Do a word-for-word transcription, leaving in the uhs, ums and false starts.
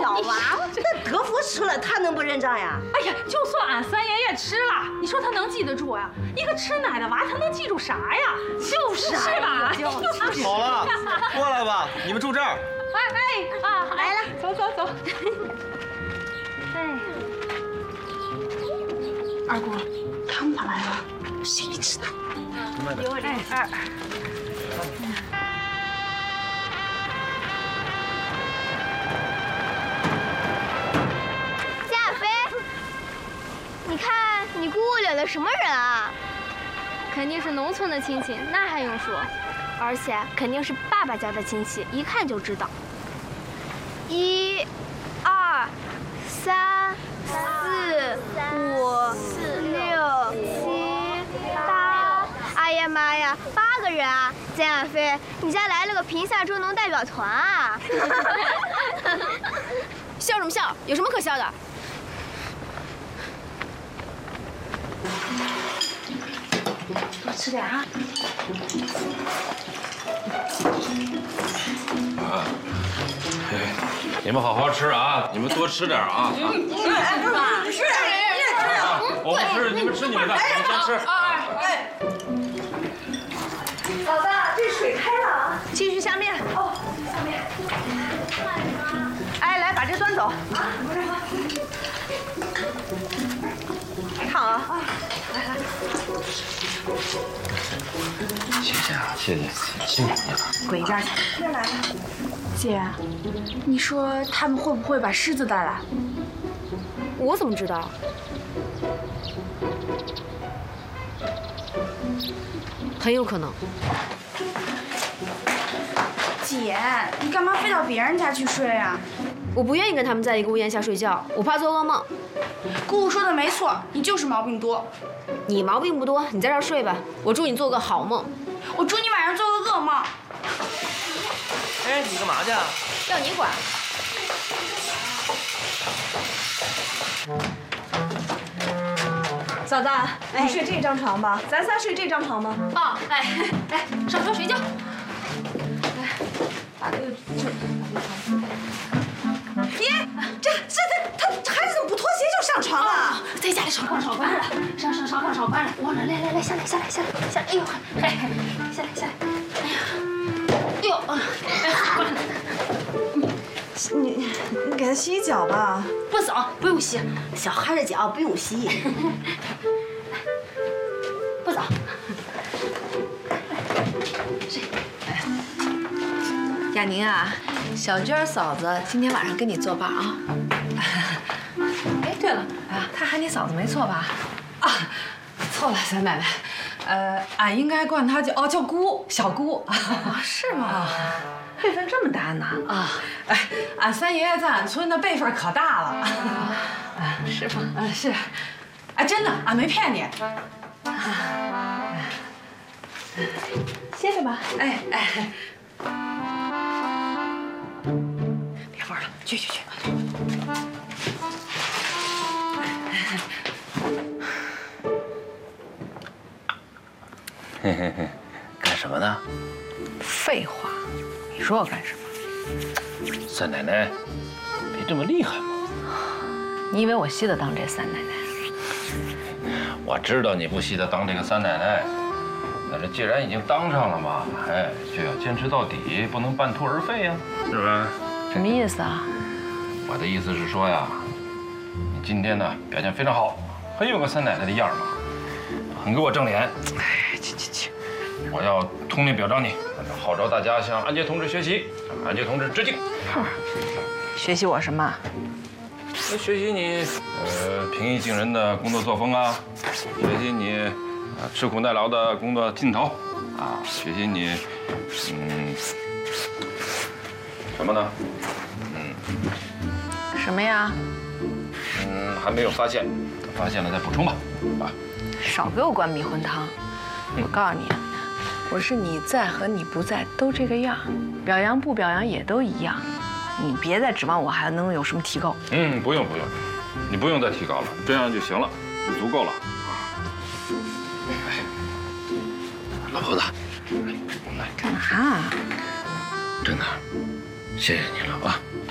小娃娃，那德福吃了，他能不认账呀？ 哎呀，就算俺三爷爷吃了，你说他能记得住呀？一个吃奶的娃，他能记住啥呀？就是是吧？ 好了，过来吧，你们住这儿。 哎哎啊，来了，走走走。哎，二姑，他们咋来了？谁知道？有我这二。 夏飞，你看你姑姑领的什么人啊？肯定是农村的亲戚，那还用说？而且肯定是爸爸家的亲戚，一看就知道。一、二、三、四、五、六、七、八。哎呀妈呀，八个人啊！简亚飞，你家来了个贫下中农代表团啊！ 笑什么笑？有什么可笑的？ 多吃点啊！ 啊，嘿，你们好好吃啊！你们多吃点啊！啊， 是是，你也吃啊！ 我不吃，你们吃你们的，你们先吃。 哎，老大，这水开了啊！继续下面哦，下面。哎，来把这端走啊！不是啊，烫啊！来来。 谢谢啊，谢谢，辛苦你了。 滚一边去！ 这来吧。 姐，你说他们会不会把狮子带来？ 我怎么知道？很有可能。 姐，你干嘛非到别人家去睡啊？ 我不愿意跟他们在一个屋檐下睡觉，我怕做噩梦。 姑姑说的没错，你就是毛病多。 你毛病不多，你在这儿睡吧。我祝你做个好梦。 我祝你晚上做个噩梦。 哎，你干嘛去啊？ 要你管。 嫂子，你睡这张床吧，咱仨睡这张床吗？ 哦，哎哎，上床睡觉。 来，把这个这，咦，这这这他孩子怎么不脱鞋就上床了？ 在家里少逛少关了，上上少逛少关了。忘了，来来来，下来下来下来下来，哎呦，嘿，下来下来，哎呀，哎呦，哎，过来。 你你给他洗洗脚吧。 不走，不用洗，小孩的脚不用洗。不走。睡。 亚宁啊，小娟嫂子今天晚上跟你作伴啊。哎，对了啊，她喊你嫂子没错吧？ 啊，错了，三奶奶，呃，俺应该管她叫哦叫姑，小姑。 啊，是吗？辈分这么大呢？ 啊，哎，俺三爷爷在俺村的辈分可大了。 啊，是吗？ 啊，是，哎，真的，俺没骗你。 歇着吧。 哎哎，别玩了，去去去。 嘿嘿嘿，干什么呢？ 废话，你说我干什么？ 三奶奶，别这么厉害嘛！ 你以为我稀得当这三奶奶？ 我知道你不稀得当这个三奶奶，但是既然已经当上了嘛，哎，就要坚持到底，不能半途而废呀，是吧？ 什么意思啊？ 我的意思是说呀，你今天呢表现非常好，很有个三奶奶的样嘛，很给我正脸。 哎，去去去！ 我要通令表彰你，号召大家向安杰同志学习，向安杰同志致敬。 学习我什么？ 那学习你呃平易近人的工作作风啊，学习你啊吃苦耐劳的工作劲头啊，学习你嗯什么呢？嗯什么呀？ 嗯还没有发现，发现了再补充吧。啊， 少给我灌迷魂汤！我告诉你，我是你在和你不在都这个样，表扬不表扬也都一样。你别再指望我还能有什么提高。 嗯，不用不用，你不用再提高了，这样就行了，就足够了。哎，老婆子，来干嘛啊？ 真的，谢谢你了啊！